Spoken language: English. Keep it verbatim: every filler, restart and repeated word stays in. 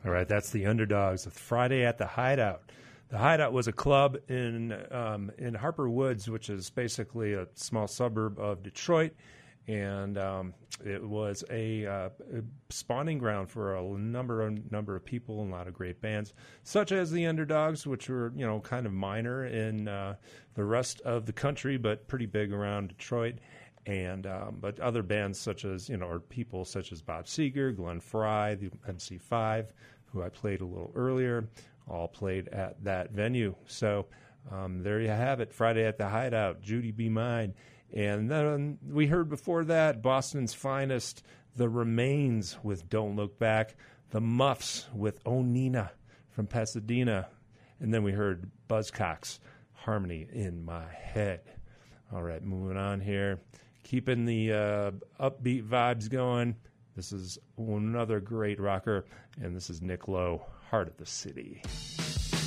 All right, that's the Underdogs with Friday at the Hideout. The Hideout was a club in um, in Harper Woods, which is basically a small suburb of Detroit, and um, it was a, uh, a spawning ground for a number of number of people and a lot of great bands, such as the Underdogs, which were you know kind of minor in uh, the rest of the country, but pretty big around Detroit. And um, but other bands such as you know, or people such as Bob Seger, Glenn Frey, the M C five, who I played a little earlier, all played at that venue. So um, there you have it, Friday at the Hideout, Judy Be Mine. And then we heard before that Boston's finest, The Remains with Don't Look Back, The Muffs with Oh Nina from Pasadena, and then we heard Buzzcocks, Harmony in My Head. All right, moving on here. Keeping the uh, upbeat vibes going. This is another great rocker, and this is Nick Lowe, Heart of the City.